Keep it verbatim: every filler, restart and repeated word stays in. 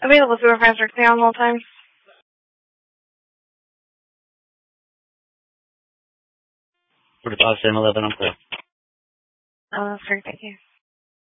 Available supervisor, stay on hold time. forty-five, seven eleven, I'm clear. Uh, sorry, thank you.